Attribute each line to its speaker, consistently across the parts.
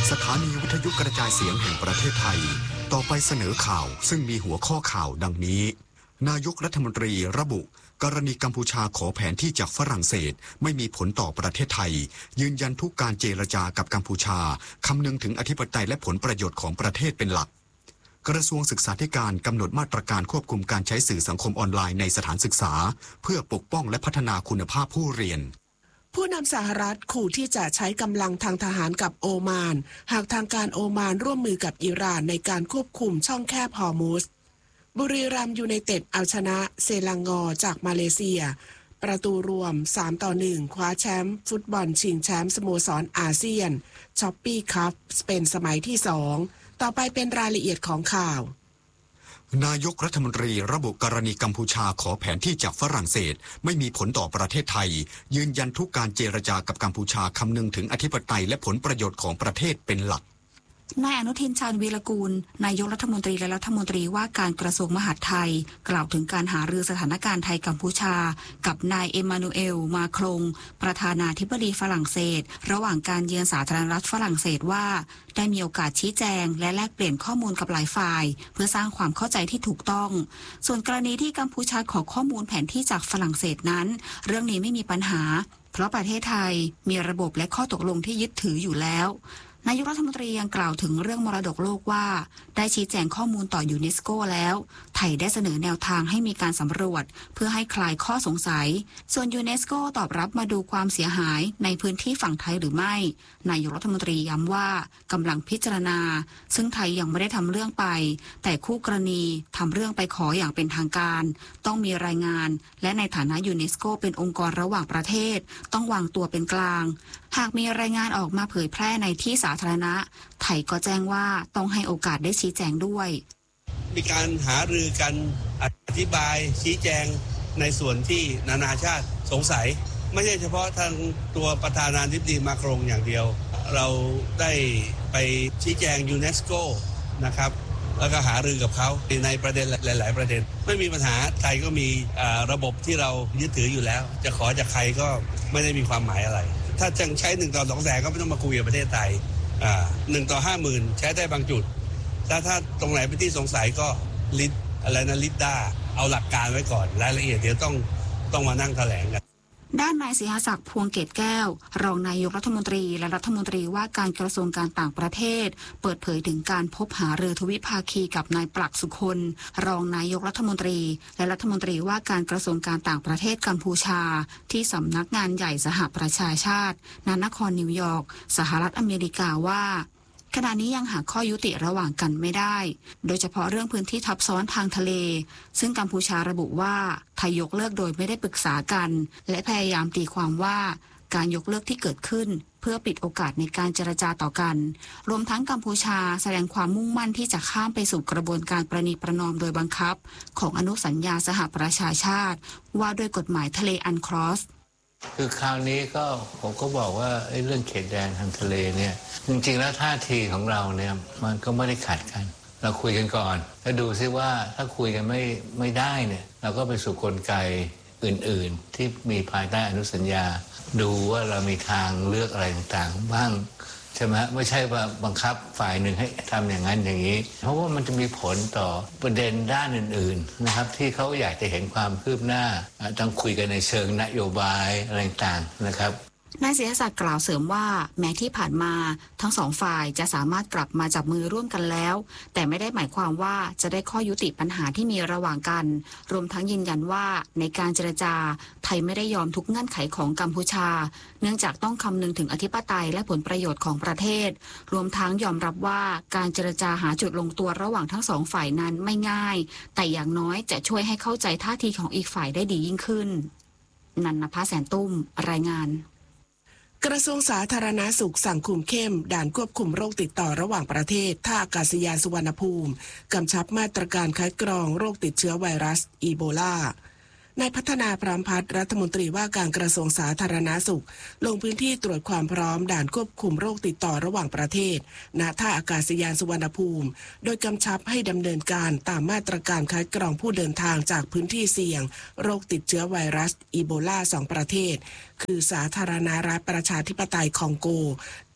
Speaker 1: สถานีวิทยุกระจายเสียงแห่งประเทศไทยต่อไปเสนอข่าวซึ่งมีหัวข้อข่าวดังนี้นายกรัฐมนตรีระบุกรณีกัมพูชาขอแผนที่จากฝรั่งเศสไม่มีผลต่อประเทศไทยยืนยันทุกการเจรจากับกัมพูชาคำนึงถึงอธิปไตยและผลประโยชน์ของประเทศเป็นหลักกระทรวงศึกษาธิการกำหนดมาตรการควบคุมการใช้สื่อสังคมออนไลน์ในสถานศึกษาเพื่อปกป้องและพัฒนาคุณภาพผู้เรียน
Speaker 2: ผู้นำสหรัฐขู่ที่จะใช้กำลังทางทหารกับโอมานหากทางการโอมานร่วมมือกับอิหร่านในการควบคุมช่องแคบฮอร์มุซบุรีรัมย์ยูไนเต็ดเอาชนะเซลังกอจากมาเลเซียประตูรวม3-1คว้าแชมป์ฟุตบอลชิงแชมป์สโมสรอาเซียนช้อปปี้คัพเป็นสมัยที่2ต่อไปเป็นรายละเอียดของข่าวน
Speaker 1: ายกรัฐมนตรีระบุกรณีกัมพูชาขอแผนที่จากฝรั่งเศสไม่มีผลต่อประเทศไทยยืนยันทุกการเจรจากับกัมพูชาคำนึงถึงอธิปไตยและผลประโยชน์ของประเทศเป็นหลัก
Speaker 3: นายอนุทินชาญวีรกูลนายกรัฐมนตรีและรัฐมนตรีว่าการกระทรวงมหาดไทยกล่าวถึงการหารือสถานการณ์ไทยกัมพูชากับนายเอมานูเอลมาครงประธานาธิบดีฝรั่งเศสระหว่างการเยือนสาธารณรัฐฝรั่งเศสว่าได้มีโอกาสชี้แจงและแลกเปลี่ยนข้อมูลกับหลายฝ่ายเพื่อสร้างความเข้าใจที่ถูกต้องส่วนกรณีที่กัมพูชาขอข้อมูลแผนที่จากฝรั่งเศสนั้นเรื่องนี้ไม่มีปัญหาเพราะประเทศไทยมีระบบและข้อตกลงที่ยึดถืออยู่แล้วนายกรัฐมนตรียังกล่าวถึงเรื่องมรดกโลกว่าได้ชี้แจงข้อมูลต่อยูเนสโกแล้วไทยได้เสนอแนวทางให้มีการสำรวจเพื่อให้คลายข้อสงสัยส่วนยูเนสโกตอบรับมาดูความเสียหายในพื้นที่ฝั่งไทยหรือไม่นายกรัฐมนตรีย้ำว่ากำลังพิจารณาซึ่งไทยยังไม่ได้ทำเรื่องไปแต่คู่กรณีทำเรื่องไปขออย่างเป็นทางการต้องมีรายงานและในฐานะยูเนสโกเป็นองค์กรระหว่างประเทศต้องวางตัวเป็นกลางหากมีรายงานออกมาเผยแพร่ในที่สาธารณะไทยก็แจ้งว่าต้องให้โอกาสได้ชี้แจงด้วย
Speaker 4: มีการหารือกันอธิบายชี้แจงในส่วนที่นานาชาติสงสัยไม่ใช่เฉพาะทางตัวประธานาธิบดีมาครงอย่างเดียวเราได้ไปชี้แจงยูเนสโกนะครับแล้วก็หารือกับเขาในประเด็นหลายๆประเด็นไม่มีปัญหาไทยก็มีระบบที่เรายึดถืออยู่แล้วจะขอจากใครก็ไม่ได้มีความหมายอะไรถ้าจะใช้1:200,000ก็ไม่ต้องมาคุยกับประเทศไทย1:50,000ใช้ได้บางจุดถ้าตรงไหนเป็นที่สงสัยก็ลิดด้าเอาหลักการไว้ก่อนรายละเอียดเดี๋ยวต้องมานั่งแถลงกัน
Speaker 3: ด้านนายศิหศักดิ์พวงเกตแก้วรองนายกรัฐมนตรีและรัฐมนตรีว่าการกระทรวงการต่างประเทศเปิดเผยถึงการพบหารือทวิภาคีกับนายปลักษ์สุคนรองนายกรัฐมนตรีและรัฐมนตรีว่าการกระทรวงการต่างประเทศกัมพูชาที่สำนักงานใหญ่สหประชาชาติณนครนิวยอร์กสหรัฐอเมริกาว่าขณะนี้ยังหาข้อยุติระหว่างกันไม่ได้โดยเฉพาะเรื่องพื้นที่ทับซ้อนทางทะเลซึ่งกัมพูชาระบุว่าไทยยกเลิกโดยไม่ได้ปรึกษากันและพยายามตีความว่าการยกเลิกที่เกิดขึ้นเพื่อปิดโอกาสในการเจรจาต่อกันรวมทั้งกัมพูชาแสดงความมุ่งมั่นที่จะข้ามไปสู่กระบวนการประนีประนอมโดยบังคับของอนุสัญญาสหประชาชาติว่าด้วยกฎหมายทะเลอันครอส
Speaker 5: คือคราวนี้ก็ผมก็บอกว่าเรื่องเขตแดนทางทะเลเนี่ยจริงๆแล้วท่าทีของเราเนี่ยมันก็ไม่ได้ขัดกันเราคุยกันก่อนแล้วดูซิว่าถ้าคุยกันไม่ได้เนี่ยเราก็ไปสู่กลไกอื่นๆที่มีภายใต้อนุสัญญาดูว่าเรามีทางเลือกอะไรต่างๆบ้างใช่ไหมไม่ใช่ว่าบังคับฝ่ายหนึ่งให้ทำอย่างนั้นอย่างนี้เพราะว่ามันจะมีผลต่อประเด็นด้านอื่นๆนะครับที่เขาอยากจะเห็นความคืบหน้าต้องคุยกันในเชิงนโยบายอะไรต่างๆนะครับ
Speaker 3: นายศิรศักดิ์กล่าวเสริมว่าแม้ที่ผ่านมาทั้งสองฝ่ายจะสามารถกลับมาจับมือร่วมกันแล้วแต่ไม่ได้หมายความว่าจะได้ข้อยุติปัญหาที่มีระหว่างกันรวมทั้งยืนยันว่าในการเจรจาไทยไม่ได้ยอมทุกเงื่อนไขของกัมพูชาเนื่องจากต้องคำนึงถึงอธิปไตยและผลประโยชน์ของประเทศรวมทั้งยอมรับว่าการเจรจาหาจุดลงตัวระหว่างทั้งสองฝ่ายนั้นไม่ง่ายแต่อย่างน้อยจะช่วยให้เข้าใจท่าทีของอีกฝ่ายได้ดียิ่งขึ้นนันนภาแสนตุ้มรายงาน
Speaker 2: กระทรวงสาธารณสุขสั่งคุมเข้มด่านควบคุมโรคติดต่อระหว่างประเทศท่าอากาศยานสุวรรณภูมิกำชับมาตรการคัดกรองโรคติดเชื้อไวรัสอีโบลานายพัฒนาพรามพัฒน์รัฐมนตรีว่าการกระทรวงสาธารณสุขลงพื้นที่ตรวจความพร้อมด่านควบคุมโรคติดต่อระหว่างประเทศณท่าอากาศยานสุวรรณภูมิโดยกำชับให้ดำเนินการตามมาตรการคัดกรองผู้เดินทางจากพื้นที่เสี่ยงโรคติดเชื้อไวรัสอีโบลา2ประเทศคือสาธารณรัฐประชาธิปไตยคองโก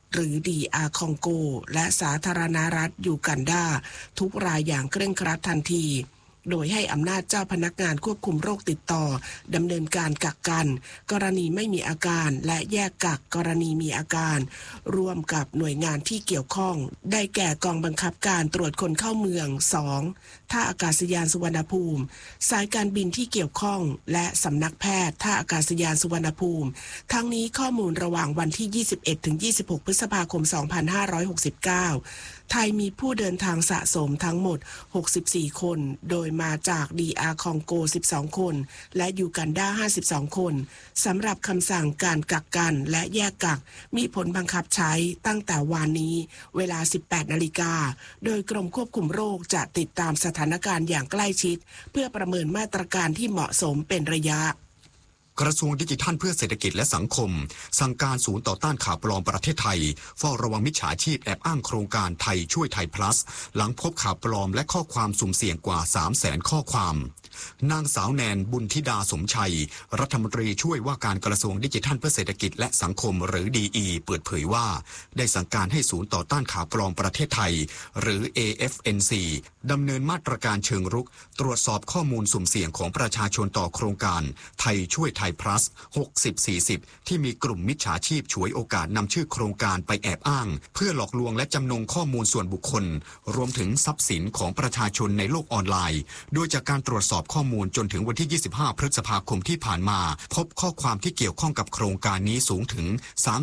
Speaker 2: หรือ DR คองโกและสาธารณรัฐยูกันดาทุกรายอย่างเคร่งครัดทันทีโดยให้อำนาจเจ้าพนักงานควบคุมโรคติดต่อดำเนินการกักกันกรณีไม่มีอาการและแยกกักกรณีมีอาการร่วมกับหน่วยงานที่เกี่ยวข้องได้แก่กองบังคับการตรวจคนเข้าเมือง 2. ท่าอากาศยานสุวรรณภูมิสายการบินที่เกี่ยวข้องและสำนักแพทย์ท่าอากาศยานสุวรรณภูมิทั้งนี้ข้อมูลระหว่างวันที่ 21-26 พฤษภาคม 2569 ไทยมีผู้เดินทางสะสมทั้งหมด 64 คนโดยมาจาก DR คองโก 12 คนและยูกันดา 52 คนสำหรับคำสั่งการกักกันและแยกกักมีผลบังคับใช้ตั้งแต่วานนี้เวลา 18 นาฬิกาโดยกรมควบคุมโรคจะติดตามสถานการณ์อย่างใกล้ชิดเพื่อประเมินมาตรการที่เหมาะสมเป็นระยะ
Speaker 1: กระทรวงดิจิทัลเพื่อเศรษฐกิจและสังคมสั่งการศูนย์ต่อต้านข่าวปลอมประเทศไทยเฝ้าระวังมิจฉาชีพแอบอ้างโครงการไทยช่วยไทย plus หลังพบข่าวปลอมและข้อความสุ่มเสี่ยงกว่า 300,000 ข้อความนางสาวแนนบุญธิดาสมชัยรัฐมนตรีช่วยว่าการกระทรวงดิจิทัลเพื่อเศรษฐกิจและสังคมหรือ DE เปิดเผยว่าได้สั่งการให้ศูนย์ต่อต้านข่าวปลอมประเทศไทยหรือ AFNC ดำเนินมาตรการเชิงรุกตรวจสอบข้อมูลสุ่มเสี่ยงของประชาชนต่อโครงการไทยช่วยไทย plus 60-40 ที่มีกลุ่มมิจฉาชีพฉวยโอกาสนำชื่อโครงการไปแอบอ้างเพื่อหลอกลวงและจำนงข้อมูลส่วนบุคคลรวมถึงทรัพย์สินของประชาชนในโลกออนไลน์โดยจากการตรวจสอบข้อมูลจนถึงวันที่ 25 พฤษภาคมที่ผ่านมาพบข้อความที่เกี่ยวข้องกับโครงการนี้สูงถึง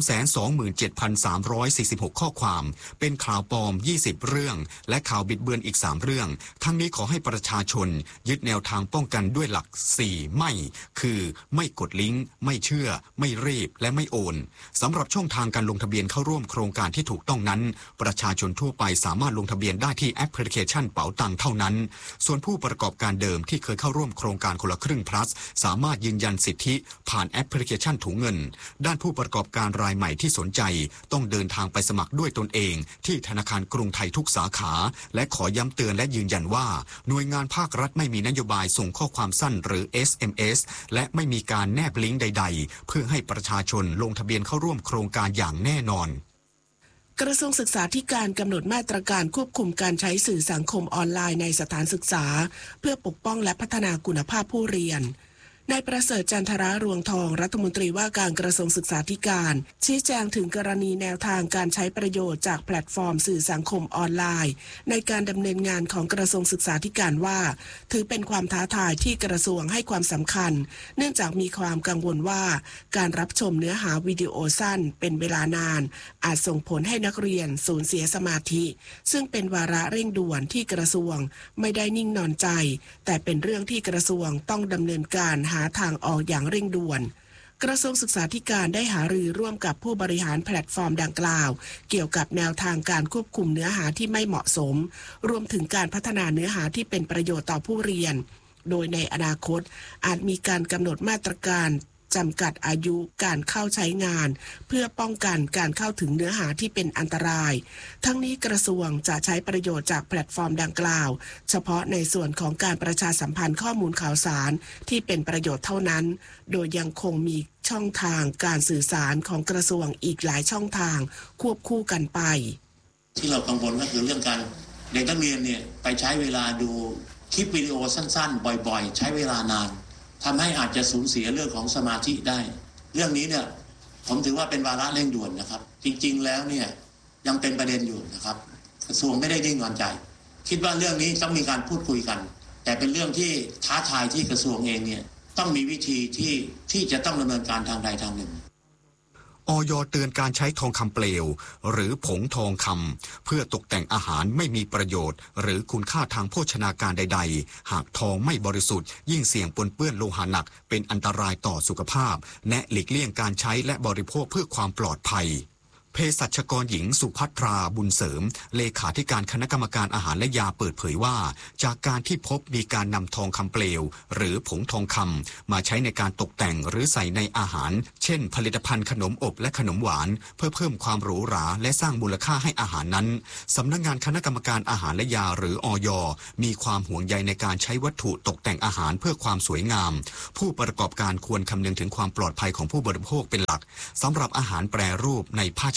Speaker 1: 327,346 ข้อความเป็นข่าวปลอม 20 เรื่องและข่าวบิดเบือนอีก 3 เรื่องทั้งนี้ขอให้ประชาชนยึดแนวทางป้องกันด้วยหลัก 4 ไม่คือไม่กดลิงก์ไม่เชื่อไม่รีบและไม่โอนสำหรับช่องทางการลงทะเบียนเข้าร่วมโครงการที่ถูกต้องนั้นประชาชนทั่วไปสามารถลงทะเบียนได้ที่แอปพลิเคชันเป๋าตังเท่านั้นส่วนผู้ประกอบการเดิมที่เคยเข้าร่วมโครงการคนละครึ่ง plus สามารถยืนยันสิทธิผ่านแอปพลิเคชันถุงเงินด้านผู้ประกอบการรายใหม่ที่สนใจต้องเดินทางไปสมัครด้วยตนเองที่ธนาคารกรุงไทยทุกสาขาและขอย้ำเตือนและยืนยันว่าหน่วยงานภาครัฐไม่มีนโยบายส่งข้อความสั้นหรือ SMS และไม่มีการแนบลิงก์ใดๆเพื่อให้ประชาชนลงทะเบียนเข้าร่วมโครงการอย่างแน่นอน
Speaker 2: กระทรวงศึกษาธิการกำหนดมาตรการควบคุมการใช้สื่อสังคมออนไลน์ในสถานศึกษาเพื่อปกป้องและพัฒนาคุณภาพผู้เรียนนายประเสริฐจันทรารวงทองรัฐมนตรีว่าการกระทรวงศึกษาธิการชี้แจงถึงกรณีแนวทางการใช้ประโยชน์จากแพลตฟอร์มสื่อสังคมออนไลน์ในการดำเนินงานของกระทรวงศึกษาธิการว่าถือเป็นความท้าทายที่กระทรวงให้ความสำคัญเนื่องจากมีความกังวลว่าการรับชมเนื้อหาวิดีโอสั้นเป็นเวลานานอาจส่งผลให้นักเรียนสูญเสียสมาธิซึ่งเป็นวาระเร่งด่วนที่กระทรวงไม่ได้นิ่งนอนใจแต่เป็นเรื่องที่กระทรวงต้องดำเนินการหาทางออกอย่างเร่งด่วนกระทรวงศึกษาธิการได้หารือร่วมกับผู้บริหารแพลตฟอร์มดังกล่าวเกี่ยวกับแนวทางการควบคุมเนื้อหาที่ไม่เหมาะสมรวมถึงการพัฒนาเนื้อหาที่เป็นประโยชน์ต่อผู้เรียนโดยในอนาคตอาจมีการกำหนดมาตรการจำกัดอายุการเข้าใช้งานเพื่อป้องกันการเข้าถึงเนื้อหาที่เป็นอันตรายทั้งนี้กระทรวงจะใช้ประโยชน์จากแพลตฟอร์มดังกล่าวเฉพาะในส่วนของการประชาสัมพันธ์ข้อมูลข่าวสารที่เป็นประโยชน์เท่านั้นโดยยังคงมีช่องทางการสื่อสารของกระทรวงอีกหลายช่องทางควบคู่กันไป
Speaker 6: ที่เรากังวลก็คือเรื่องการเด็กนักเรียนเนี่ยไปใช้เวลาดูคลิปวิดีโอสั้นๆบ่อยๆใช้เวลานานทำให้อาจจะสูญเสียเรื่องของสมาธิได้เรื่องนี้เนี่ยผมถือว่าเป็นวาระเร่งด่วนนะครับจริงๆแล้วเนี่ยยังเป็นประเด็นอยู่นะครับกระทรวงไม่ได้นิ่งนอนใจคิดว่าเรื่องนี้ต้องมีการพูดคุยกันแต่เป็นเรื่องที่ท้าทายที่กระทรวงเองเนี่ยต้องมีวิธีที่จะต้องดำเนินการทางใดทางหนึ่ง
Speaker 1: อย.เตือนการใช้ทองคำเปลวหรือผงทองคำเพื่อตกแต่งอาหารไม่มีประโยชน์หรือคุณค่าทางโภชนาการใดๆหากทองไม่บริสุทธิ์ยิ่งเสี่ยงปนเปื้อนโลหะหนักเป็นอันตรายต่อสุขภาพแนะหลีกเลี่ยงการใช้และบริโภคเพื่อความปลอดภัยเภสัชกรหญิงสุภัทราบุญเสริมเลขาธิการคณะกรรมการอาหารและยาเปิดเผยว่าจากการที่พบมีการนำทองคำเปลวหรือผงทองคำมาใช้ในการตกแต่งหรือใส่ในอาหารเช่นผลิตภัณฑ์ขนมอบและขนมหวานเพื่อเพิ่มความหรูหราและสร้างมูลค่าให้อาหารนั้นสำนักงานคณะกรรมการอาหารและยาหรืออย.มีความห่วงใยในการใช้วัตถุตกแต่งอาหารเพื่อความสวยงามผู้ประกอบการควรคำนึงถึงความปลอดภัยของผู้บริโภคเป็นหลักสำหรับอาหารแปรรูปในภาช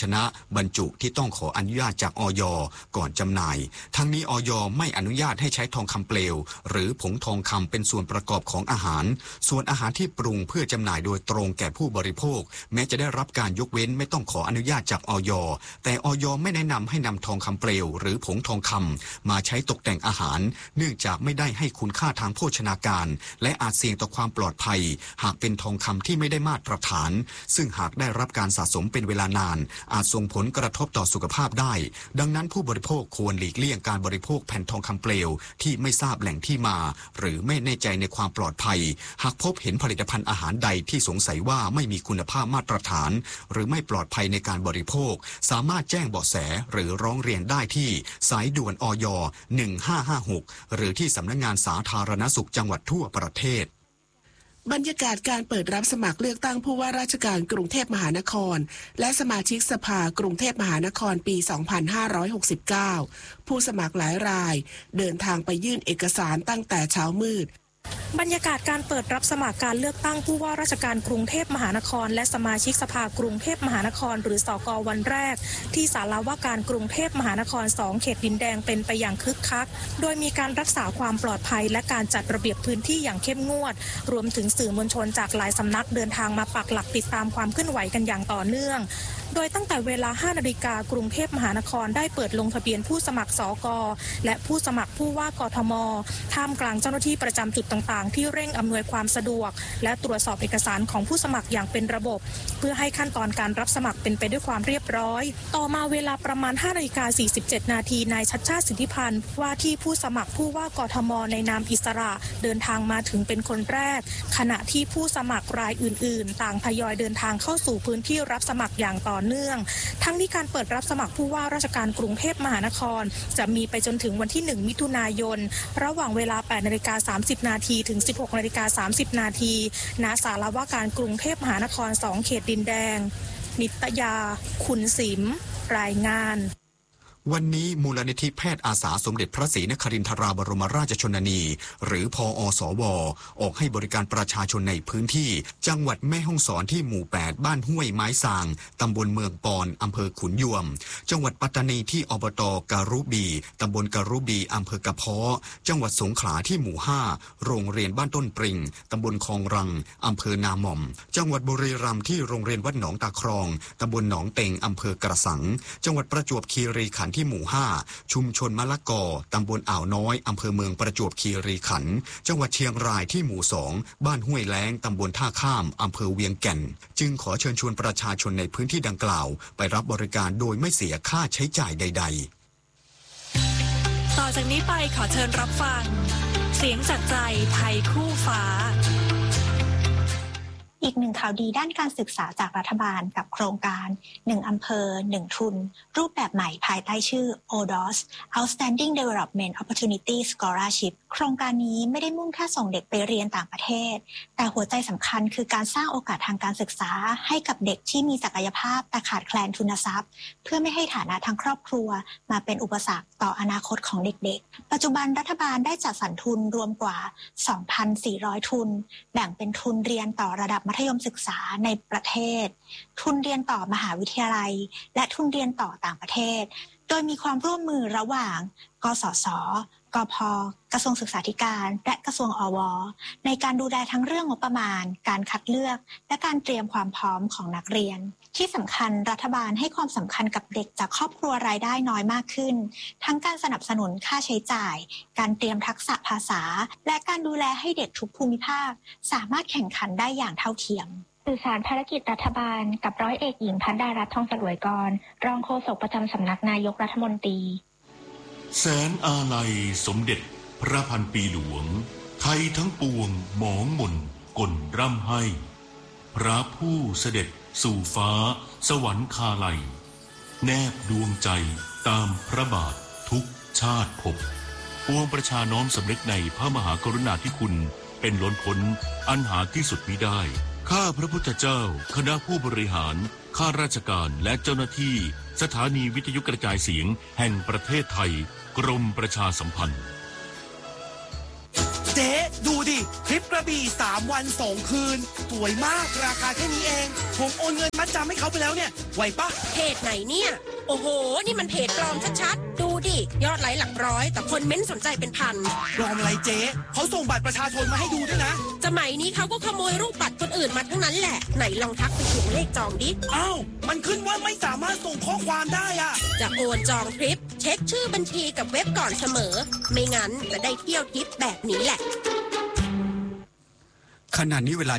Speaker 1: นะบรรจุที่ต้องขออนุญาตจากอย.ก่อนจำหน่ายทั้งนี้อย.ไม่อนุญาตให้ใช้ทองคำเปลวหรือผงทองคำเป็นส่วนประกอบของอาหารส่วนอาหารที่ปรุงเพื่อจำหน่ายโดยตรงแก่ผู้บริโภคแม้จะได้รับการยกเว้นไม่ต้องขออนุญาตจากอย.แต่อย.ไม่แนะนำให้นำทองคำเปลวหรือผงทองคำมาใช้ตกแต่งอาหารเนื่องจากไม่ได้ให้คุณค่าทางโภชนาการและอาจเสี่ยงต่อความปลอดภัยหากเป็นทองคำที่ไม่ได้มาตรฐานซึ่งหากได้รับการสะสมเป็นเวลานานอาจส่งผลกระทบต่อสุขภาพได้ดังนั้นผู้บริโภคควรหลีกเลี่ยงการบริโภคแผ่นทองคำเปลวที่ไม่ทราบแหล่งที่มาหรือไม่แน่ใจในความปลอดภัยหากพบเห็นผลิตภัณฑ์อาหารใดที่สงสัยว่าไม่มีคุณภาพมาตรฐานหรือไม่ปลอดภัยในการบริโภคสามารถแจ้งเบาะแสหรือร้องเรียนได้ที่สายด่วนอย 1556หรือที่สำนักงานสาธารณสุขจังหวัดทั่วประเทศ
Speaker 2: บรรยากาศการเปิดรับสมัครเลือกตั้งผู้ว่าราชการกรุงเทพมหานครและสมาชิกสภากรุงเทพมหานครปี 2569 ผู้สมัครหลายรายเดินทางไปยื่นเอกสารตั้งแต่เช้ามืด
Speaker 7: บรรยากาศการเปิดรับสมัครการเลือกตั้งผู้ว่าราชการกรุงเทพมหานครและสมาชิกสภากรุงเทพมหานครหรือสก.วันแรกที่ศาลาว่าการกรุงเทพมหานคร2เขตดินแดงเป็นไปอย่างคึกคักโดยมีการรักษาความปลอดภัยและการจัดระเบียบพื้นที่อย่างเข้มงวดรวมถึงสื่อมวลชนจากหลายสำนักเดินทางมาปักหลักติดตามความเคลื่อนไหวกันอย่างต่อเนื่องโดยตั้งแต่เวลา 5 นาฬิกากรุงเทพมหานครได้เปิดลงทะเบียนผู้สมัครสก.และผู้สมัครผู้ว่ากทม.ท่ามกลางเจ้าหน้าที่ประจำจุดต่างๆที่เร่งอำนวยความสะดวกและตรวจสอบเอกสารของผู้สมัครอย่างเป็นระบบเพื่อให้ขั้นตอนการรับสมัครเป็นไปด้วยความเรียบร้อยต่อมาเวลาประมาณ 5 นาฬิกา 47 นาทีนายชัชชาติสิทธิพันธ์ว่าที่ผู้สมัครผู้ว่ากทม.ในนามอิสระเดินทางมาถึงเป็นคนแรกขณะที่ผู้สมัครรายอื่นๆต่างทยอยเดินทางเข้าสู่พื้นที่รับสมัครอย่างต่อเนื่องทั้งนี้การเปิดรับสมัครผู้ว่าราชการกรุงเทพมหานครจะมีไปจนถึงวันที่ 1 มิถุนายนระหว่างเวลา 8:30 นาทีถึง 16:30 นาทีณศาลาว่าการกรุงเทพมหานคร2เขตดินแดงนิตยาขุนศิมรายงาน
Speaker 1: วันนี้มูลนิธิแพทย์อาสาสมเด็จพระศรีนครินทราบรมราชชนนีหรือพอสวออกให้บริการประชาชนในพื้นที่จังหวัดแม่ฮ่องสอนที่หมู่ 8 บ้านห้วยไม้สางตำบลเมืองปอนอำเภอขุนยวมจังหวัดปัตตานีที่อบต.การุบีตำบลการุบีอำเภอกระเพาะจังหวัดสงขลาที่หมู่ 5โรงเรียนบ้านต้นปริงตำบลคลองรังอำเภอนาหม่อมจังหวัดบุรีรัมย์ที่โรงเรียนวัดหนองตาครองตำบลหนองเต็งอำเภอกระสังจังหวัดประจวบคีรีขันธ์ที่หมู่ 5ชุมชนมะละกอตำบลอ่าวน้อยอำเภอเมืองประจวบคีรีขันธ์จังหวัดเชียงรายที่หมู่ 2บ้านห้วยแล้งตำบลท่าข้ามอำเภอเวียงแก่นจึงขอเชิญชวนประชาชนในพื้นที่ดังกล่าวไปรับบริการโดยไม่เสียค่าใช้จ่ายใด
Speaker 8: ๆต่อจากนี้ไปขอเชิญรับฟังเสียงจากใจไทยคู่ฟ้า
Speaker 9: อีกหนึ่งข่าวดีด้านการศึกษาจากรัฐบาลกับโครงการ1อำเภอ1ทุนรูปแบบใหม่ภายใต้ชื่อ ODOS Outstanding Development Opportunity Scholarship โครงการนี้ไม่ได้มุ่งแค่ส่งเด็กไปเรียนต่างประเทศแต่หัวใจสำคัญคือการสร้างโอกาสทางการศึกษาให้กับเด็กที่มีศักยภาพแต่ขาดแคลนทุนทรัพย์เพื่อไม่ให้ฐานะทางครอบครัวมาเป็นอุปสรรคต่ออนาคตของเด็กๆปัจจุบันรัฐบาลได้จัดสรรทุนรวมกว่า 2,400 ทุนแบ่งเป็นทุนเรียนต่อระดับมัธยมศึกษาในประเทศทุนเรียนต่อมหาวิทยาลัยและทุนเรียนต่อต่างประเทศโดยมีความร่วมมือระหว่างกสศกพ.กระทรวงศึกษาธิการและกระทรวงอว.ในการดูแลทั้งเรื่องงบประมาณการคัดเลือกและการเตรียมความพร้อมของนักเรียนที่สำคัญรัฐบาลให้ความสำคัญกับเด็กจากครอบครัวรายได้น้อยมากขึ้นทั้งการสนับสนุนค่าใช้จ่ายการเตรียมทักษะภาษาและการดูแลให้เด็กทุกภูมิภาคสามารถแข่งขันได้อย่างเท่าเทียมสื่อสารภารกิจรัฐบาลกับร้อยเอกหญิงพัฒดารัตน์ทองสลวยกรรองโฆษกประจำสำนักนายกรัฐมนตรี
Speaker 10: แสนอาลัยสมเด็จพระพันปีหลวงไทยทั้งปวงหมองหม่นก่นร่ำให้พระผู้เสด็จสู่ฟ้าสวรรคาลัยแนบดวงใจตามพระบาททุกชาติภพปวงประชาน้อมสำนึกในพระมหากรุณาธิคุณเป็นล้นพ้นอันหาที่สุดมิได้ข้าพระพุทธเจ้าคณะผู้บริหารข้าราชการและเจ้าหน้าที่สถานีวิทยุกระจายเสียงแห่งประเทศไทยกรมประชาสัมพันธ์
Speaker 11: เจ๊ดูดิทริปกระบี่3 วัน 2 คืนสวยมากราคาแค่นี้เองผมโอนเงินมัดจำให้เขาไปแล้วเนี่ยไหวปะ
Speaker 12: เพจไหนเนี่ยโอ้โหนี่มันเพจปลอมชัดๆดูดิยอดไลค์หลักร้อยแต่คนเม้นสนใจเป็นพัน
Speaker 11: ปลอมอะไรเจ๊เขาส่งบัตรประชาชนมาให้ดูด้วยนะ
Speaker 12: สมัยนี้เขาก็ขโมยรูปบัตรคนอื่นมาทั้งนั้นแหละไหนลองทักไปถึงเลขจองดิ
Speaker 11: อ้าวมันขึ้นว่าไม่สามารถส่งข้อความได้อะ
Speaker 12: จะโอนจองทริปเช็คชื่อบัญชีกับเว็บก่อนเสมอไม่งั้นจะได้เที่ยวทริปแบบนี้แหละ
Speaker 1: ขณะนี้เวลา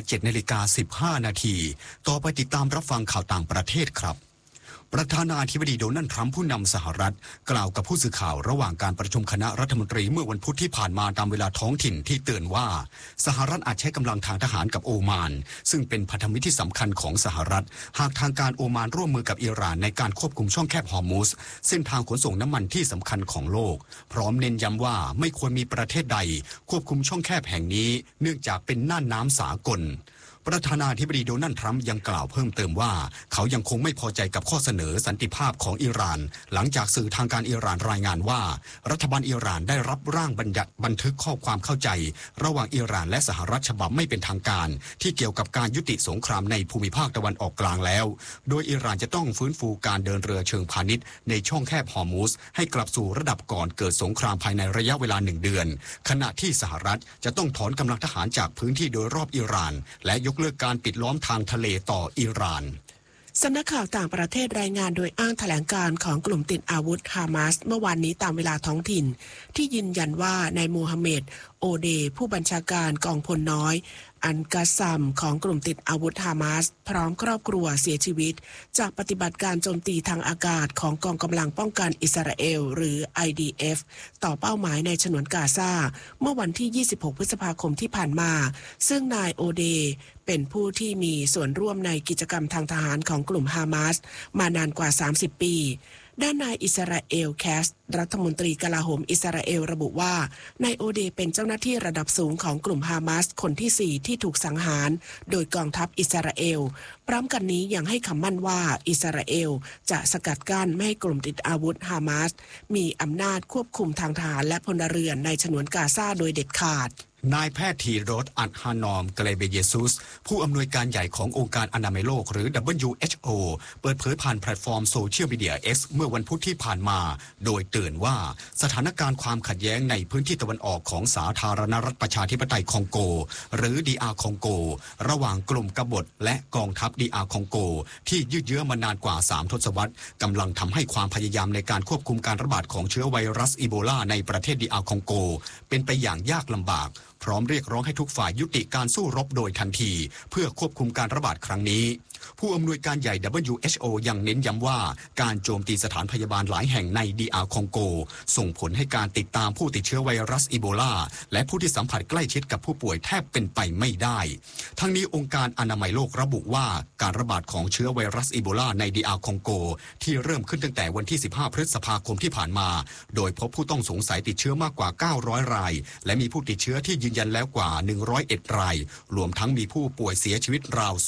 Speaker 1: 7:15 นาทีต่อไปติดตามรับฟังข่าวต่างประเทศครับประธานาธิบดีโดนัลด์ทรัมป์ผู้นำสหรัฐกล่าวกับผู้สื่อข่าวระหว่างการประชุมคณะรัฐมนตรีเมื่อวันพุธที่ผ่านมาตามเวลาท้องถิ่นที่เตือนว่าสหรัฐอาจใช้กำลังทางทหารกับโอมานซึ่งเป็นพันธมิตรที่สำคัญของสหรัฐหากทางการโอมานร่วมมือกับอิหร่านในการควบคุมช่องแคบฮอร์มุซเส้นทางขนส่งน้ำมันที่สำคัญของโลกพร้อมเน้นย้ำว่าไม่ควรมีประเทศใดควบคุมช่องแคบแห่งนี้เนื่องจากเป็นน่านน้ำสากลประธานาธิบดีโดนัลด์ทรัมป์ยังกล่าวเพิ่มเติมว่าเขายังคงไม่พอใจกับข้อเสนอสันติภาพของอิหร่านหลังจากสื่อทางการอิหร่านรายงานว่ารัฐบาลอิหร่านได้รับร่างบันทึกข้อความเข้าใจระหว่างอิหร่านและสหรัฐฉบับไม่เป็นทางการที่เกี่ยวกับการยุติสงครามในภูมิภาคตะวันออกกลางแล้วโดยอิหร่านจะต้องฟื้นฟูการเดินเรือเชิงพาณิชย์ในช่องแคบฮอร์มุซให้กลับสู่ระดับก่อนเกิดสงครามภายในระยะเวลา1 เดือนขณะที่สหรัฐจะต้องถอนกำลังทหารจากพื้นที่โดยรอบอิหร่านและยกเลิกการปิดล้อมทางทะเลต่ออิหร่าน
Speaker 2: สำนักข่าวต่างประเทศรายงานโดยอ้างแถลงการของกลุ่มติดอาวุธฮามาสเมื่อวานนี้ตามเวลาท้องถิ่นที่ยืนยันว่านายมูฮัมเหม็ดโอเดผู้บัญชาการกองพลน้อยอันกาซัมของกลุ่มติดอาวุธฮามาสพร้อมครอบครัวเสียชีวิตจากปฏิบัติการโจมตีทางอากาศของกองกำลังป้องกันอิสราเอลหรือ IDF ต่อเป้าหมายในฉนวนกาซาเมื่อวันที่26 พฤษภาคมที่ผ่านมาซึ่งนายโอเดเป็นผู้ที่มีส่วนร่วมในกิจกรรมทางทหารของกลุ่มฮามาสมานานกว่า30 ปีด้านนายอิสราเอลแคสรัฐมนตรีกลาโหมอิสราเอลระบุว่านายโอเดเป็นเจ้าหน้าที่ระดับสูงของกลุ่มฮามาสคนที่4ที่ถูกสังหารโดยกองทัพอิสราเอลพร้อมกันนี้ยังให้คำมั่นว่าอิสราเอลจะสกัดกั้นไม่ให้กลุ่มติดอาวุธฮามาสมีอำนาจควบคุมทางทหารและพลเรือนในฉนวนกาซาโดยเด็ดขาด
Speaker 1: นายแพทย์ธีรสอัดฮานอมเกเลเบเยซุสผู้อำนวยการใหญ่ขององค์การอนามัยโลกหรือ WHO เปิดเผยผ่านแพลตฟอร์มโซเชียลมีเดีย X เมื่อวันพุธที่ผ่านมาโดยเตือนว่าสถานการณ์ความขัดแย้งในพื้นที่ตะวันออกของสาธารณรัฐประชาธิปไตยคองโกหรือ DR คองโกระหว่างกลุ่มกบฏและกองทัพ DR คองโกที่ยืดเยื้อมานานกว่า3 ทศวรรษกำลังทำให้ความพยายามในการควบคุมการระบาดของเชื้อไวรัสอีโบลาในประเทศ DR คองโกเป็นไปอย่างยากลำบากพร้อมเรียกร้องให้ทุกฝ่ายยุติการสู้รบโดยทันทีเพื่อควบคุมการระบาดครั้งนี้ผู้อำนวยการใหญ่ WHO ยังเน้นย้ำว่าการโจมตีสถานพยาบาลหลายแห่งใน DR คองโกส่งผลให้การติดตามผู้ติดเชื้อไวรัสอีโบลาและผู้ที่สัมผัสใกล้ชิดกับผู้ป่วยแทบเป็นไปไม่ได้ทั้งนี้องค์การอนามัยโลกระบุว่าการระบาดของเชื้อไวรัสอีโบลาใน DR คองโกที่เริ่มขึ้นตั้งแต่วันที่15 พฤษภาคมที่ผ่านมาโดยพบผู้ต้องสงสัยติดเชื้อมากกว่า900 รายและมีผู้ติดเชื้อที่ยืนยันแล้วกว่า101 รายรวมทั้งมีผู้ป่วยเสียชีวิตราว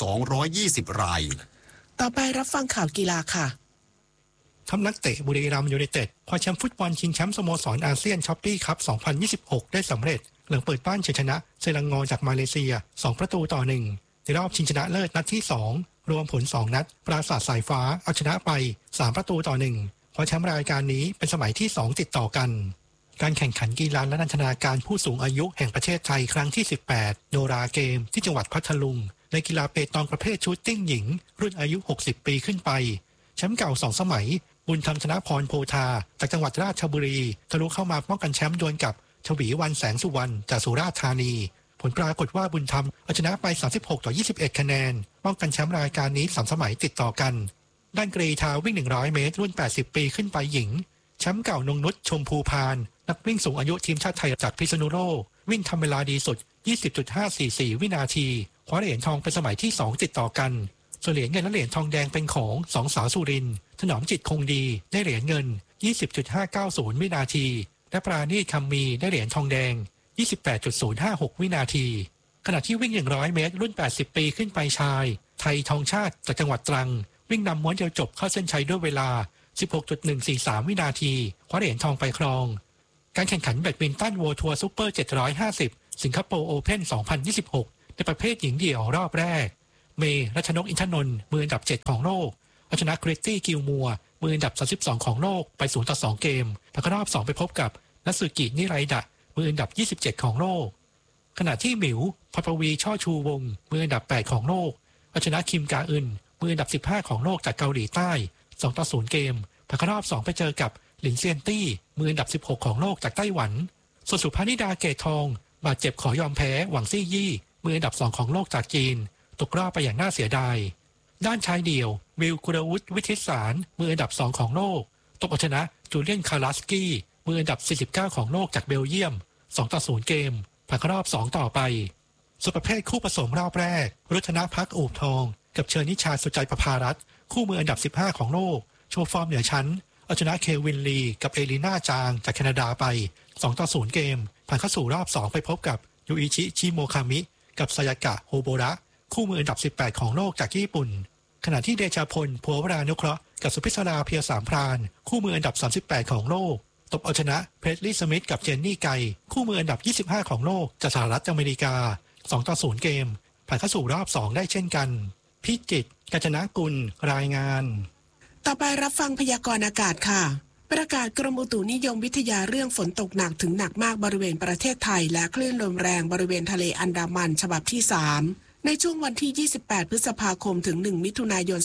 Speaker 1: 220 ราย
Speaker 2: ต่อไปรับฟังข่าวกีฬาค่ะ
Speaker 13: ทัพนักเตะบุรีรัมย์ยูไนเต็ดคว้าแชมป์ฟุตบอลชิงแชมป์สโมสรอาเซียนช้อปปี้คัพ 2026 ได้สำเร็จหลังเปิดบ้านเฉยชนะเซรังงอจากมาเลเซีย2-1ในรอบชิงชนะเลิศนัดที่2รวมผล2นัดปราสาทสายฟ้าเอาชนะไป3-1คว้าแชมป์รายการนี้เป็นสมัยที่2ติดต่อกันการแข่งขันกีฬาและนันทนาการผู้สูงอายุแห่งประเทศไทยครั้งที่18โนราเกมที่จังหวัดพัทลุงในกีฬาเปตองประเภทชูตติ้งหญิงรุ่นอายุ60 ปีขึ้นไปแชมป์เก่า2 สมัยบุญธรรมชนะพรโพธาจากจังหวัดราชบุรีทะลุเข้ามาป้องกันแชมป์ดวลกับชวีวันแสงสุวรรณจากสุราษฎร์ธานีผลปรากฏว่าบุญธรรมเอาชนะไป36-21คะแนนป้องกันแชมป์รายการนี้3 สมัยติดต่อกันด้านกรีฑาวิ่ง100 เมตรรุ่น80 ปีขึ้นไปหญิงแชมป์เก่านงนุชชมพูพานนักวิ่งสูงอายุทีมชาติไทยจากพิษณุโลกวิ่งทำเวลาดีสุด 20.544 วินาทีคว้าเหรียญทองเป็นสมัยที่2ติดต่อกันส่วนเหรียญเงินและเหรียญทองแดงเป็นของ2 สาวสุรินทร์ถนอมจิตคงดีได้เหรียญเงิน 20.590 วินาทีและปราณีตคำมีได้เหรียญทองแดง 28.056 วินาทีขณะที่วิ่ง100 เมตรรุ่น80 ปีขึ้นไปชายไทยทองชาติจากจังหวัดตรังวิ่งนำม้วนเดียวจบเข้าเส้นชัยด้วยเวลา 16.143 วินาทีคว้าเหรียญทองไปครองการแข่งขันแบดมินตันโวทัวร์ซุปเปอร์750 สิงคโปร์โอเพ่น 2026 ในประเภทหญิงเดี่ยวรอบแรกเมย์รัชนกอินทนนท์มืออันดับ 7 ของโลกเอาชนะคริสตี้กิลมัวมืออันดับ 32 ของโลกไป 0-2 เกมแล้วก็รอบ 2 ไปพบกับนัสึกินิไรดะมืออันดับ 27 ของโลกขณะที่หมิวพปวีช่อชูวงมืออันดับ 8 ของโลกเอาชนะคิมกาอึนมืออันดับ 15 ของโลกจากเกาหลีใต้ 2-0 เกมแล้วก็รอบ 2 ไปเจอกับหลินเซียนตี้มืออันดับ 16 ของโลกจากไต้หวันส่วนสุภานิดาเกตทองบาดเจ็บขอยอมแพ้หวังซี่ยี่มืออันดับ 2 ของโลกจากจีนตกรอบไปอย่างน่าเสียดายด้านชายเดี่ยววิลกุลวุฒิวิทิตสารมืออันดับ 2 ของโลกตกเอาชนะจูเลียนคาราสกี้มืออันดับ 49 ของโลกจากเบลเยียม 2-0 เกมผ่านเข้ารอบ 2 ต่อไปส่วนประเภทคู่ผสมรอบแรกรุชนะพักอูบทองกับเชอร์นิชาสุใจประภารัตน์คู่มืออันดับ 15 ของโลกโชว์ฟอร์มเหนือชั้นเอาชนะเควินลีกับเอลีน่าจางจากแคนาดาไป 2-0 เกมผ่านเข้าสู่รอบ 2 ไปพบกับยูอิชิชิโมคามิกับซายากะโฮโบระคู่มืออันดับ 18 ของโลกจากญี่ปุ่นขณะที่เดชาพลภัววรานุเคราะห์กับสุพิศราเพียรสามพรานคู่มืออันดับ 38 ของโลกตบเอาชนะเพรสลีย์สมิธกับเจนนี่ไกคู่มืออันดับ 25 ของโลกจากสหรัฐอเมริกา 2-0 เกมผ่านเข้าสู่รอบ 2 ได้เช่นกันพิจิตรกาญจนกุลรายงาน
Speaker 2: ต่อไปรับฟังพยากรณ์อากาศค่ะประกาศกรมอุตุนิยมวิทยาเรื่องฝนตกหนักถึงหนักมากบริเวณประเทศไทยและคลื่นลมแรงบริเวณทะเลอันดามันฉบับที่ 3ในช่วงวันที่ 28 พฤษภาคมถึง 1 มิถุนายน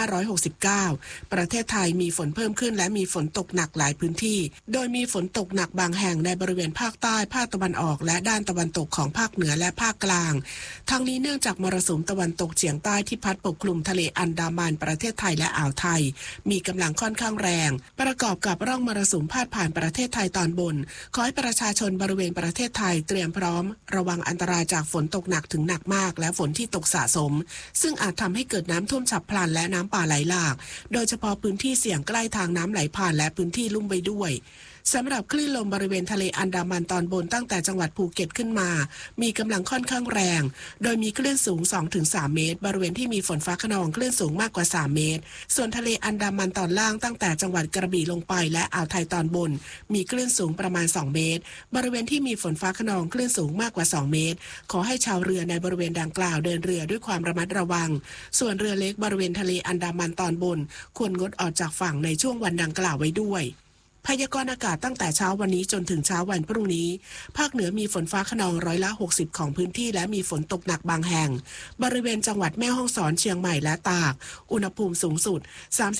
Speaker 2: 2569 ประเทศไทยมีฝนเพิ่มขึ้นและมีฝนตกหนักหลายพื้นที่โดยมีฝนตกหนักบางแห่งในบริเวณภาคใต้ภาคตะวันออกและด้านตะวันตกของภาคเหนือและภาคกลางทั้งนี้เนื่องจากมรสุมตะวันตกเฉียงใต้ที่พัดปกคลุมทะเลอันดามันประเทศไทยและอ่าวไทยมีกำลังค่อนข้างแรงประกอบกับร่องมรสุมพาดผ่านประเทศไทยตอนบนขอให้ประชาชนบริเวณประเทศไทยเตรียมพร้อมระวังอันตรายจากฝนตกหนักถึงหนักมากและฝนที่ตกสะสมซึ่งอาจทำให้เกิดน้ำท่วมฉับพลันและน้ำป่าไหลหลากโดยเฉพาะพื้นที่เสี่ยงใกล้ทางน้ำไหลผ่านและพื้นที่ลุ่มไปด้วยสำหรับคลื่นลมบริเวณทะเลอันดามันตอนบนตั้งแต่จังหวัดภูเก็ตขึ้นมามีกำลังค่อนข้างแรงโดยมีคลื่นสูง 2-3 เมตรบริเวณที่มีฝนฟ้าคะนองคลื่นสูงมากกว่า3เมตรส่วนทะเลอันดามันตอนล่างตั้งแต่จังหวัดกระบี่ลงไปและอ่าวไทยตอนบนมีคลื่นสูงประมาณ2เมตรบริเวณที่มีฝนฟ้าคะนองคลื่นสูงมากกว่า2เมตรขอให้ชาวเรือในบริเวณดังกล่าวเดินเรือด้วยความระมัดระวังส่วนเรือเล็กบริเวณทะเลอันดามันตอนบนควรงดออกจากฝั่งในช่วงวันดังกล่าวไว้ด้วยพยากรณ์อากาศตั้งแต่เช้าวันนี้จนถึงเช้าวันพรุ่งนี้ภาคเหนือมีฝนฟ้าคะนอง60%ของพื้นที่และมีฝนตกหนักบางแห่งบริเวณจังหวัดแม่ฮ่องสอนเชียงใหม่และตากอุณหภูมิสูงสุด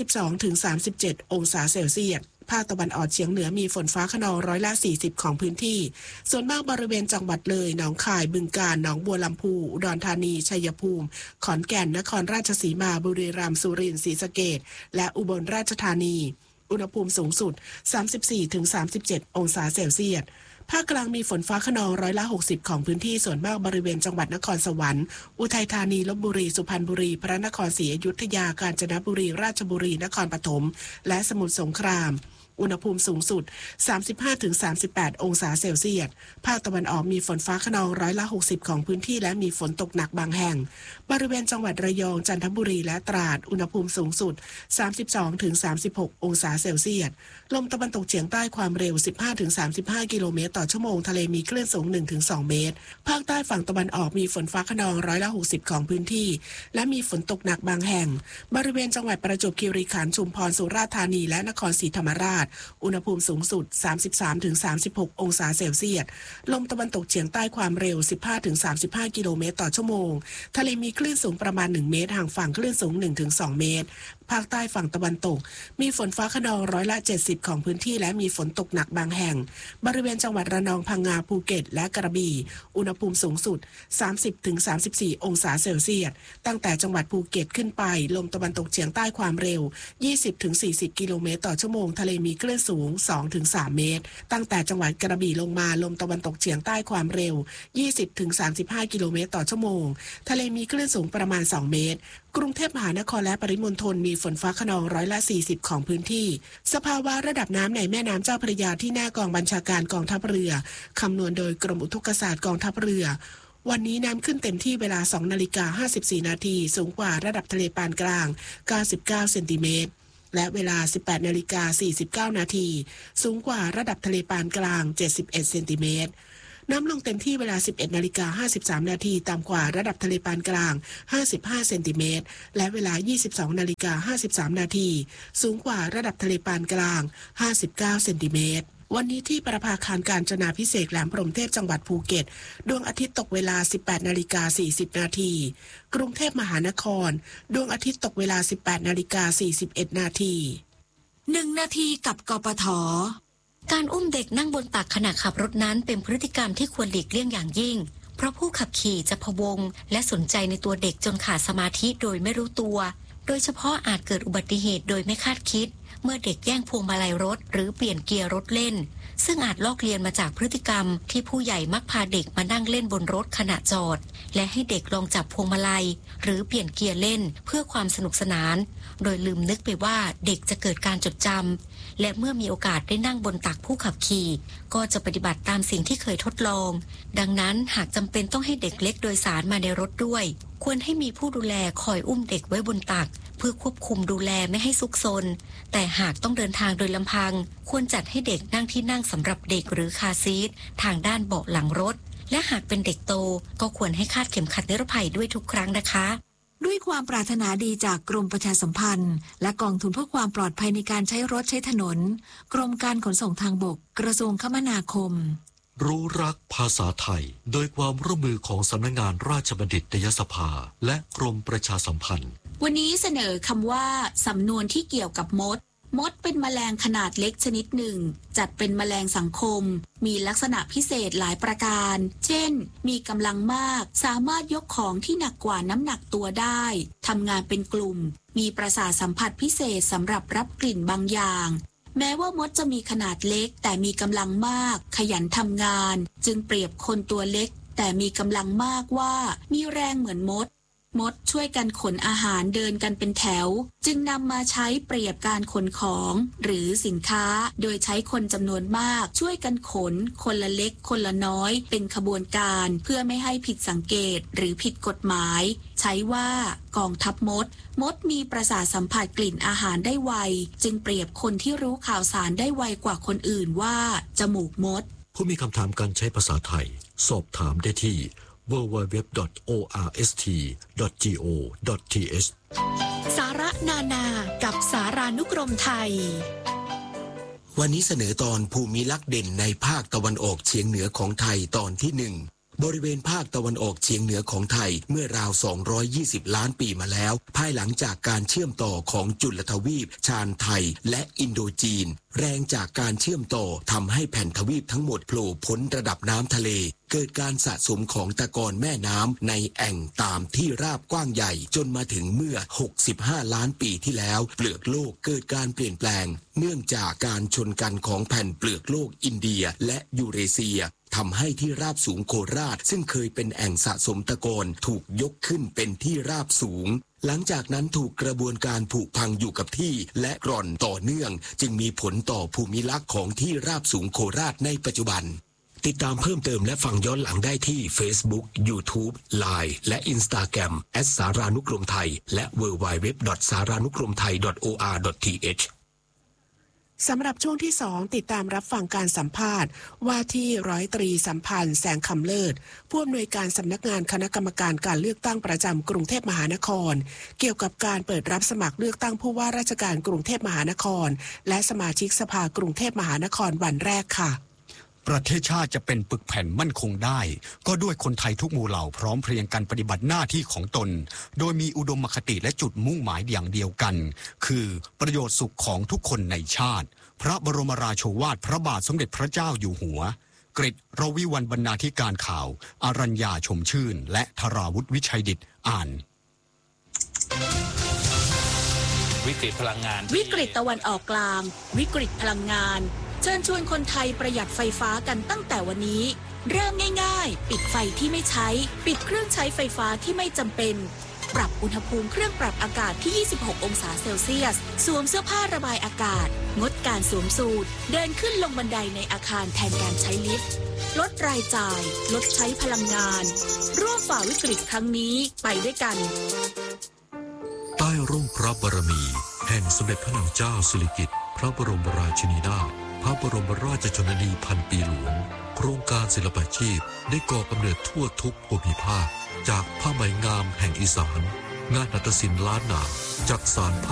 Speaker 2: 32-37 องศาเซลเซียสภาคตะวันออกเฉียงเหนือมีฝนฟ้าคะนอง40%ของพื้นที่ส่วนมากบริเวณจังหวัดเลยหนองคายบึงกาฬหนองบัวลำพูอุดรธานีชัยภูมิขอนแก่นนครราชสีมาบุรีรัมย์สุรินทร์ศรีสะเกษและอุบลราชธานีอุณหภูมิสูงสุด 34-37 องศาเซลเซียสภาคกลางมีฝนฟ้าคะนอง60%ของพื้นที่ส่วนมากบริเวณจังหวัดนครสวรรค์อุทัยธานีลพบุรีสุพรรณบุรีพระนครศรีอยุธยากาญจนบุรีราชบุรีนครปฐมและสมุทรสงครามอุณหภูมิสูงสุด 35-38 องศาเซลเซียสภาคตะวันออกมีฝนฟ้าคะนอง60%ของพื้นที่และมีฝนตกหนักบางแห่งบริเวณจังหวัดระยองจันทบุรีและตราดอุณหภูมิสูงสุด 32-36 องศาเซลเซียสลมตะวันตกเฉียงใต้ความเร็ว 15-35 กิโลเมตรต่อชั่วโมงทะเลมีคลื่นสูง 1-2 เมตรภาคใต้ฝั่งตะวันออกมีฝนฟ้าคะนอง60%ของพื้นที่และมีฝนตกหนักบางแห่งบริเวณจังหวัดประจวบคีรีขันธ์ชุมพรสุราษฎร์ธานีและนครศรีธรรมราชอุณหภูมิสูงสุด 33-36 องศาเซลเซียสลมตะวันตกเฉียงใต้ความเร็ว 15-35 กิโลเมตรต่อชั่วโมงทะเลมีคลื่นสูงประมาณ1เมตรห่างฝั่งคลื่นสูง 1-2 เมตรภาคใต้ฝั่งตะวันตกมีฝนฟ้าคะนอง70%ของพื้นที่และมีฝนตกหนักบางแห่งบริเวณจังหวัดระนองพังงาภูเก็ตและกระบี่อุณหภูมิสูงสุด 30-34 องศาเซลเซียสตั้งแต่จังหวัดภูเก็ตขึ้นไปลมตะวันตกเฉียงใต้ความเร็ว 20-40 กิโลเมตรต่อชั่วโมงทะเลมีคลื่นสูง 2-3 เมตรตั้งแต่จังหวัดกระบี่ลงมาลมตะวันตกเฉียงใต้ความเร็ว 20-35 กิโลเมตรต่อชั่วโมงทะเลมีคลื่นสูงประมาณ2เมตรกรุงเทพมหานครและปริมณฑลมีฝนฟ้าคะนอง40%ของพื้นที่สภาวะระดับน้ำในแม่น้ำเจ้าพระยาที่หน้ากองบัญชาการกองทัพเรือคำนวณโดยกรมอุทกศาสตร์กองทัพเรือวันนี้น้ำขึ้นเต็มที่เวลา 2:54 นาทีสูงกว่าระดับทะเลปานกลาง99เซนติเมตรและเวลา 18:49 นาทีสูงกว่าระดับทะเลปานกลาง71เซนติเมตรน้ำลงเต็มที่เวลา 11:53 นาทีต่ำกว่าระดับทะเลปานกลาง55เซนติเมตรและเวลา 22:53 นาทีสูงกว่าระดับทะเลปานกลาง59เซนติเมตรวันนี้ที่ประภาคารกาญจนาภิเษกแหลมพรหมเทพจังหวัดภูเก็ตดวงอาทิตย์ตกเวลา 18:40 นาทีกรุงเทพมหานครดวงอาทิตย์ตกเวลา 18:41 นาที
Speaker 3: 1 นาทีกับกปท.
Speaker 14: การอุ้มเด็กนั่งบนตักขณะขับรถนั้นเป็นพฤติกรรมที่ควรหลีกเลี่ยงอย่างยิ่งเพราะผู้ขับขี่จะพะวงและสนใจในตัวเด็กจนขาดสมาธิโดยไม่รู้ตัวโดยเฉพาะอาจเกิดอุบัติเหตุโดยไม่คาดคิดเมื่อเด็กแย่งพวงมาลัยรถหรือเปลี่ยนเกียร์รถเล่นซึ่งอาจลอกเลียนมาจากพฤติกรรมที่ผู้ใหญ่มักพาเด็กมานั่งเล่นบนรถขณะจอดและให้เด็กลองจับพวงมาลัยหรือเปลี่ยนเกียร์เล่นเพื่อความสนุกสนานโดยลืมนึกไปว่าเด็กจะเกิดการจดจำและเมื่อมีโอกาสได้นั่งบนตักผู้ขับขี่ก็จะปฏิบัติตามสิ่งที่เคยทดลองดังนั้นหากจำเป็นต้องให้เด็กเล็กโดยสารมาในรถด้วยควรให้มีผู้ดูแลคอยอุ้มเด็กไว้บนตักเพื่อควบคุมดูแลไม่ให้ซุกซนแต่หากต้องเดินทางโดยลำพังควรจัดให้เด็กนั่งที่นั่งสำหรับเด็กหรือคาร์ซีททางด้านเบาะหลังรถและหากเป็นเด็กโตก็ควรให้คาดเข็มขัดนิรภัยด้วยทุกครั้งนะคะ
Speaker 3: ด้วยความปรารถนาดีจากกรมประชาสัมพันธ์และกองทุนเพื่อความปลอดภัยในการใช้รถใช้ถนนกรมการขนส่งทางบกกระทรวงคมนาคม
Speaker 15: รู้รักภาษาไทยโดยความร่วมมือของสำนักงานราชบัณฑิตยสภาและกรมประชาสัมพันธ์
Speaker 3: วันนี้เสนอคำว่าสำนวนที่เกี่ยวกับมดเป็นแมลงขนาดเล็กชนิดหนึ่งจัดเป็นแมลงสังคมมีลักษณะพิเศษหลายประการเช่นมีกำลังมากสามารถยกของที่หนักกว่าน้ำหนักตัวได้ทำงานเป็นกลุ่มมีประสาทสัมผัสพิเศษสำหรับรับกลิ่นบางอย่างแม้ว่ามดจะมีขนาดเล็กแต่มีกำลังมากขยันทำงานจึงเปรียบคนตัวเล็กแต่มีกำลังมากว่ามีแรงเหมือนมดช่วยกันขนอาหารเดินกันเป็นแถวจึงนำมาใช้เปรียบการขนของหรือสินค้าโดยใช้คนจำนวนมากช่วยกันขนคนละเล็กคนละน้อยเป็นขบวนการเพื่อไม่ให้ผิดสังเกตหรือผิดกฎหมายใช้ว่ากองทัพมดมีประสาทสัมผัสกลิ่นอาหารได้ไวจึงเปรียบคนที่รู้ข่าวสารได้ไวกว่าคนอื่นว่าจมูกมด
Speaker 15: ผู้มีคำถามการใช้ภาษาไทยสอบถามได้ที่www.orst.go.th
Speaker 8: สาระนานากับสารานุกรมไทย
Speaker 16: วันนี้เสนอตอนภูมิลักษณ์เด่นในภาคตะวันออกเฉียงเหนือของไทยตอนที่1บริเวณภาคตะวันออกเฉียงเหนือของไทยเมื่อราว220ล้านปีมาแล้วภายหลังจากการเชื่อมต่อของจุลทวีปชานไทยและอินโดจีนแรงจากการเชื่อมต่อทำให้แผ่นทวีปทั้งหมดโผล่พ้นระดับน้ำทะเลเกิดการสะสมของตะกอนแม่น้ำในแอ่งตามที่ราบกว้างใหญ่จนมาถึงเมื่อ65ล้านปีที่แล้วเปลือกโลกเกิดการเปลี่ยนแปลงเนื่องจากการชนกันของแผ่นเปลือกโลกอินเดียและยูเรเซียทำให้ที่ราบสูงโคราชซึ่งเคยเป็นแอ่งสะสมตะกอนถูกยกขึ้นเป็นที่ราบสูงหลังจากนั้นถูกกระบวนการผุพังอยู่กับที่และกร่อนต่อเนื่องจึงมีผลต่อภูมิลักษณ์ของที่ราบสูงโคราชในปัจจุบันติดตามเพิ่มเติมและฟังย้อนหลังได้ที่ Facebook, YouTube, Line และ Instagram @ สารานุกรมไทยและ www.saranukromthai.or.th
Speaker 2: สำหรับช่วงที่2ติดตามรับฟังการสัมภาษณ์ว่าที่ร้อยตรีสัมพันธ์แสงคำเลิศผู้อำนวยการสำนักงานคณะกรรมการการเลือกตั้งประจำกรุงเทพมหานครเกี่ยวกับการเปิดรับสมัครเลือกตั้งผู้ว่าราชการกรุงเทพมหานครและสมาชิกสภากรุงเทพมหานครวันแรกค่ะ
Speaker 1: ประเทศชาติจะเป็นปึกแผ่นมั่นคงได้ก็ด้วยคนไทยทุกหมู่เหล่าพร้อมเพรียงกันปฏิบัติหน้าที่ของตนโดยมีอุดมคติและจุดมุ่งหมายอย่างเดียวกันคือประโยชน์สุขของทุกคนในชาติพระบรมราโชวาทพระบาทสมเด็จพระเจ้าอยู่หัวกฤษ รวิวรรณบรรณาธิการข่าวอรัญญาชมชื่นและธราวุฒิวิชัยดิษฐ์อ่าน
Speaker 17: วิกฤตพลังงาน
Speaker 3: วิกฤตตะวันออกกลางวิกฤตพลังงานเชิญชวนคนไทยประหยัดไฟฟ้ากันตั้งแต่วันนี้เริ่มง่ายๆปิดไฟที่ไม่ใช้ปิดเครื่องใช้ไฟฟ้าที่ไม่จำเป็นปรับอุณหภูมิเครื่องปรับอากาศที่26องศาเซลเซียสสวมเสื้อผ้าระบายอากาศงดการสวมสูทเดินขึ้นลงบันไดในอาคารแทนการใช้ลิฟต์ลดรายจ่ายลดใช้พลังงานร่วมฝ่าวิกฤตครั้งนี้ไปด้วยกัน
Speaker 15: ใต้ร่มพระบารมีแห่งสมเด็จพระนางเจ้าสิริกิติ์พระบรมราชินีนาถพระบรมราชชนนีพันปีหลวงโครงการศิลปาชีพได้ก่อกำเนิดทั่วทุกภูมิภาคจากผ้าไหมงามแห่งอีสานงานนาฏศิลป์ล้านนาจักสาน